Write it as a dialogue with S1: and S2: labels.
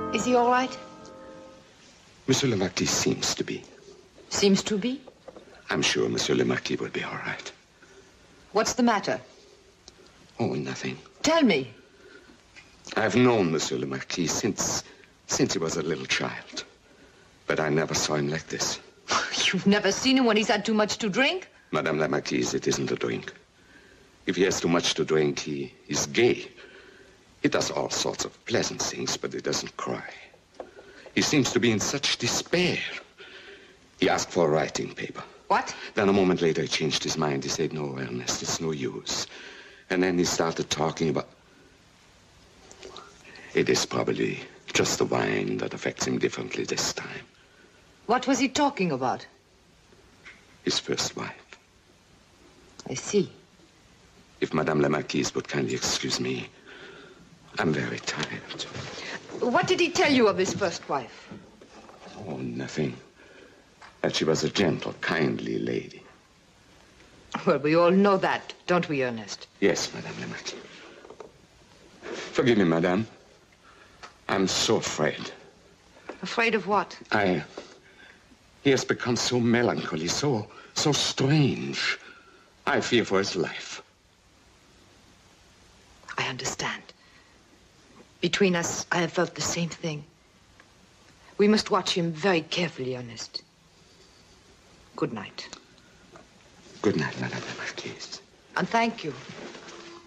S1: Is he all right?
S2: Monsieur le Marquis seems to be.
S1: Seems to be?
S2: I'm sure Monsieur le Marquis will be all right.
S1: What's the matter?
S2: Oh, nothing.
S1: Tell me.
S2: I've known Monsieur le Marquis since he was a little child. But I never saw him like this.
S1: You've never seen him when he's had too much to drink?
S2: Madame la Marquise, it isn't a drink. If he has too much to drink, he's gay. He does all sorts of pleasant things, but he doesn't cry. He seems to be in such despair. He asked for a writing paper.
S1: What?
S2: Then a moment later, he changed his mind. He said, no, Ernest, it's no use. And then he started talking about... It is probably just the wine that affects him differently this time.
S1: What was he talking about?
S2: His first wife.
S1: I see.
S2: If Madame la Marquise would kindly excuse me, I'm very tired.
S1: What did he tell you of his first wife?
S2: Oh, nothing. That she was a gentle, kindly lady.
S1: Well, we all know that, don't we, Ernest?
S2: Yes, Madame la Marquise. Forgive me, Madame. I'm so afraid.
S1: Afraid of what?
S2: He has become so melancholy, so strange. I fear for his life.
S1: I understand. Between us, I have felt the same thing. We must watch him very carefully, Ernest. Good night.
S2: Good night, Madame la Marquise.
S1: And thank you.